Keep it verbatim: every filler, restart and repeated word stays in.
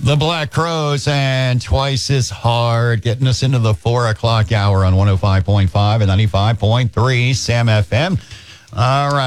The Black Crows and Twice as Hard, getting us into the four o'clock hour on one oh five point five and ninety-five point three Sam F M. All right.